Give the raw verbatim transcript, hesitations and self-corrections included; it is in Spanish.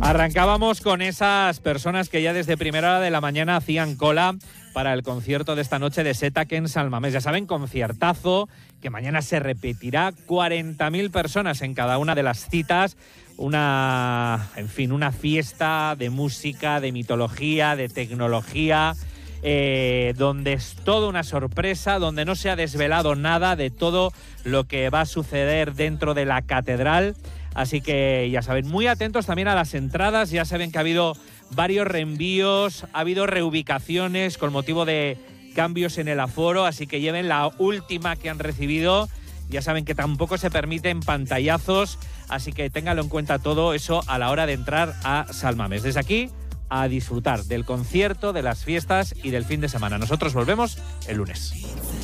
Arrancábamos con esas personas que ya desde primera hora de la mañana hacían cola para el concierto de esta noche de Setac en San Mamés. Ya saben, conciertazo que mañana se repetirá, cuarenta mil personas en cada una de las citas. Una, en fin, una fiesta de música, de mitología, de tecnología, eh, donde es toda una sorpresa, donde no se ha desvelado nada de todo lo que va a suceder dentro de la catedral. Así que ya saben, muy atentos también a las entradas. Ya saben que ha habido varios reenvíos, ha habido reubicaciones con motivo de cambios en el aforo, así que lleven la última que han recibido. Ya saben que tampoco se permiten pantallazos, así que ténganlo en cuenta todo eso a la hora de entrar a San Mamés. Desde aquí, a disfrutar del concierto, de las fiestas y del fin de semana. Nosotros volvemos el lunes.